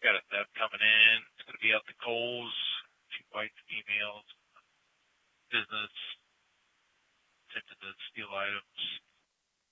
got a theft coming in. It's going to be out to Kohl's. She bites emails, business, attempted to steal items.